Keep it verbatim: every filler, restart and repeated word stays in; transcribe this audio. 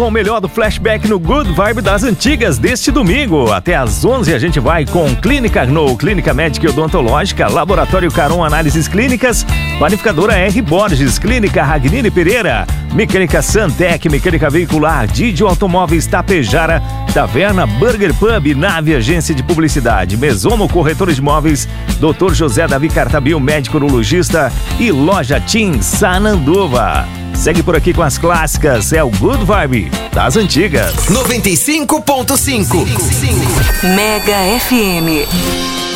Com o melhor do flashback no Good Vibe das antigas deste domingo. Até às onze a gente vai com Clínica Arnaud, Clínica Médica e Odontológica, Laboratório Caron Análises Clínicas, Panificadora R. Borges, Clínica Ragnini Pereira, Mecânica Santec, Mecânica Veicular, Didio Automóveis Tapejara, Taverna Burger Pub, Nave Agência de Publicidade, Mesomo Corretores de Imóveis, doutor José Davi Cartabil, médico urologista e Loja Tim Sananduva. Segue por aqui com as clássicas, é o Good Vibe das antigas. noventa e cinco ponto cinco Mega F M.